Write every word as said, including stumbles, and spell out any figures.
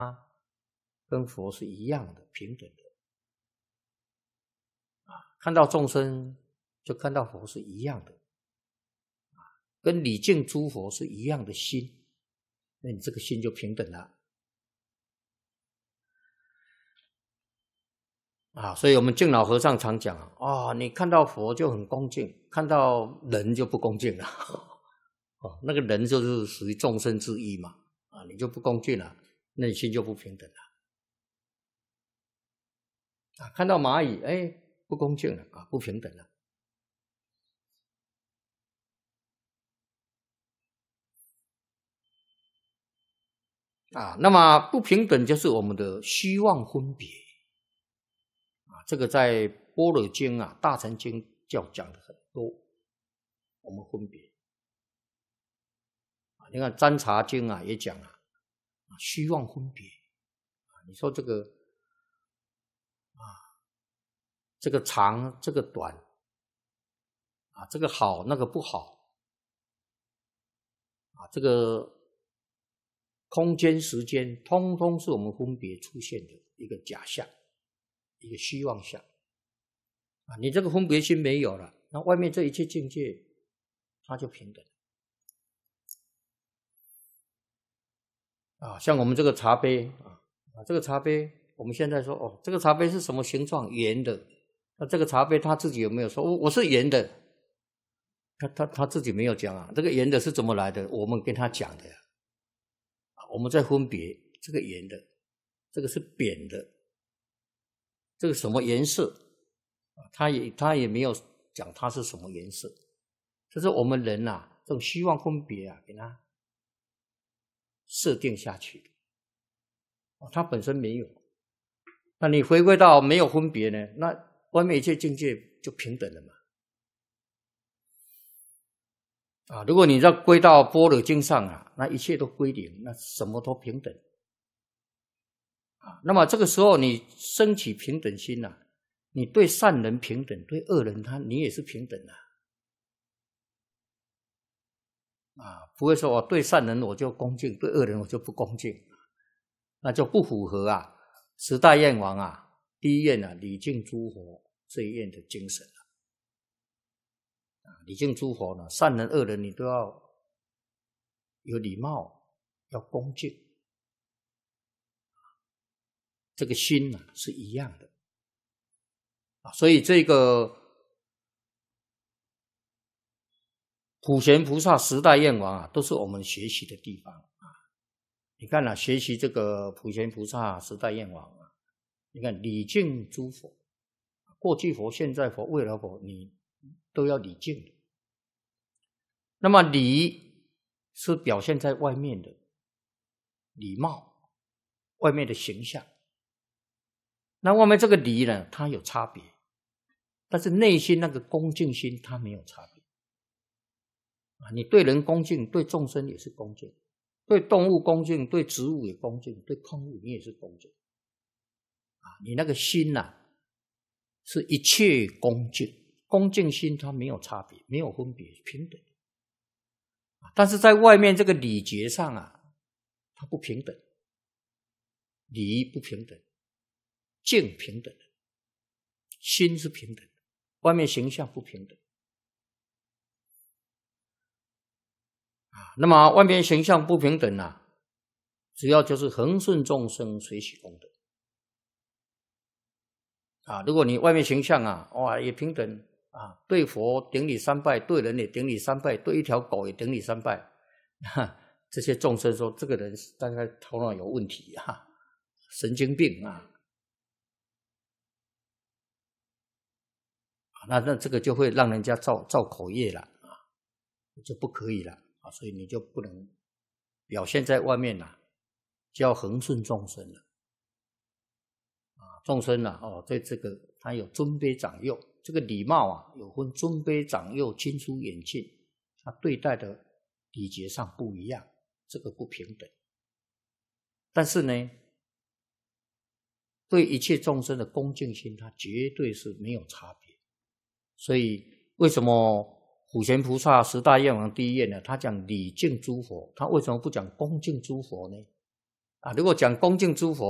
跟佛是一样的，平等的。啊，看到众生就看到佛是一样的，啊，跟礼敬诸佛是一样的心，那你这个心就平等了。啊，所以我们敬老和尚常讲啊，哦，你看到佛就很恭敬，看到人就不恭敬了。哦，那个人就是属于众生之一嘛，啊，你就不恭敬了，那你心就不平等了。啊，看到蚂蚁，哎，不恭敬了啊，不平等了。啊，那么不平等就是我们的虚妄分别。啊，这个在《般若经》啊，《大乘经》教讲的很多，我们分别。啊，你看《占察经》啊也讲啊，虚妄分别。啊，你说这个啊，这个长，这个短，啊，这个好，那个不好，啊，这个空间、时间，通通是我们分别出现的一个假象，一个虚妄相。啊，你这个分别心没有了，那外面这一切境界，它就平等。啊，像我们这个茶杯啊，这个茶杯，我们现在说哦，这个茶杯是什么形状？圆的。那这个茶杯他自己有没有说，我我是圆的？他他他自己没有讲啊。这个圆的是怎么来的？我们跟他讲的呀。我们在分别这个圆的，这个是扁的，这个什么颜色？他也他也没有讲它是什么颜色。这是我们人啊，这种虚妄分别啊，给他设定下去的。哦，它本身没有。那你回归到没有分别呢？那外面一切境界就平等了嘛。啊，如果你再归到般若经上啊，那一切都归零，那什么都平等。啊，那么这个时候你升起平等心啊，你对善人平等，对恶人他你也是平等的。啊，不会说我对善人我就恭敬，对恶人我就不恭敬，那就不符合啊十大愿王啊第一愿啊礼敬诸佛这一愿的精神啊。啊，礼敬诸佛呢，善人恶人你都要有礼貌，要恭敬，这个心啊是一样的。啊，所以这个普贤菩萨十大愿王啊，都是我们学习的地方啊。你看啊，学习这个普贤菩萨十大愿王啊，你看礼敬诸佛，过去佛、现在佛、未来佛，你都要礼敬的。那么礼是表现在外面的礼貌，外面的形象。那外面这个礼呢，它有差别，但是内心那个恭敬心它没有差别。啊，你对人恭敬，对众生也是恭敬，对动物恭敬，对植物也恭敬，对空物你也是恭敬。啊，你那个心啊，是一切恭敬，恭敬心它没有差别，没有分别，平等。但是在外面这个礼节上啊，它不平等，礼不平等，敬平等，心是平等的，外面形象不平等。啊，那么外面形象不平等啊，主要就是恒顺众生，随喜功德。啊，如果你外面形象啊，哇也平等啊，对佛顶礼三拜，对人也顶礼三拜，对一条狗也顶礼三拜，啊，这些众生说这个人大概头脑有问题啊，神经病啊。那那这个就会让人家造造口业了啊，就不可以了啊，所以你就不能表现在外面了，就要恒顺众生了。啊，众生啊，哦，对这个他有尊卑长幼，这个礼貌啊，有分尊卑长幼、亲疏远近，他对待的礼节上不一样，这个不平等。但是呢，对一切众生的恭敬心，他绝对是没有差别。所以为什么普贤菩萨十大愿王第一愿呢？他讲礼敬诸佛，他为什么不讲恭敬诸佛呢？ 啊。如果讲恭敬诸佛。